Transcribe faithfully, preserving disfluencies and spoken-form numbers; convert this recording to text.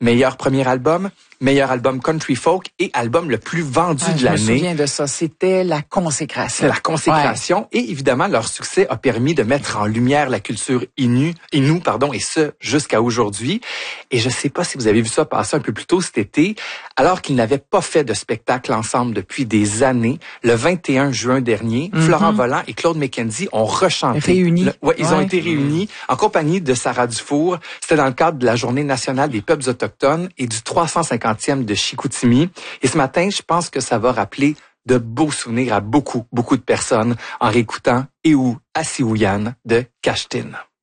meilleur premier album, meilleur album country folk et album le plus vendu ah, de je l'année. Je me souviens de ça. C'était la consécration. C'est la consécration. Ouais. Et évidemment, leur succès a permis de mettre en lumière la culture Innu, Innu, pardon, et ce, jusqu'à aujourd'hui. Et je sais pas si vous avez vu ça passer un peu plus tôt cet été, alors qu'ils n'avaient pas fait de spectacle ensemble depuis des années. Le vingt et un juin dernier, mm-hmm. Florent Volant et Claude McKenzie ont rechanté. Réunis. Le, ouais, ils ouais. ont été réunis en compagnie de Sarah Dufour. C'était dans le cadre de la Journée nationale des peuples autochtones et du trois cent cinquantième de Chicoutimi. Et ce matin, je pense que ça va rappeler de beaux souvenirs à beaucoup, beaucoup de personnes en réécoutant Et ou Asiouyan de Cachetin.